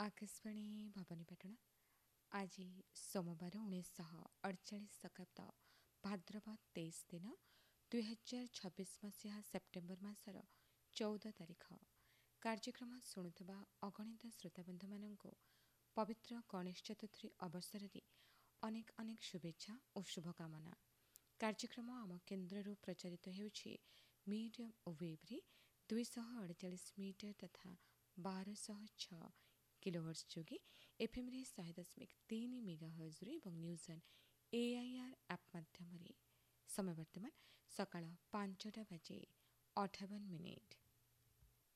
आकाशवाणी भवानीपाटଣା आज सोमवार 1948 शकाब्द भाद्रपद 23 दिन 2026 मसीहा सेप्टेम्बर मासर 14 तारीख कार्यक्रम शुणुवा अगणित श्रोताबंधु मानक पवित्र गणेश चतुर्थी अवसर अनेक अनेक शुभेच्छा और शुभकामना। कार्यक्रम आम केन्द्र प्रचारित होउछि मीडियम वेव्रे 248 मीटर तथा 1206 किलोहर्ट्ज जोगे एफएम 100.3 मेगाहर्ट्ज और न्यूज एंड एआईआर ऐप माध्यम समय वर्तमान सकाळ 5टा बाजे 58 मिनिट।